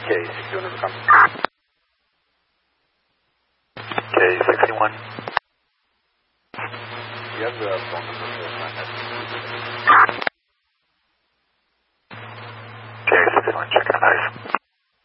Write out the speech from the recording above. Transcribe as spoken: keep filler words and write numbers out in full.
K sixty-one overcome. K sixty-one. You have the phone number for the contact. K sixty-one, check out eyes.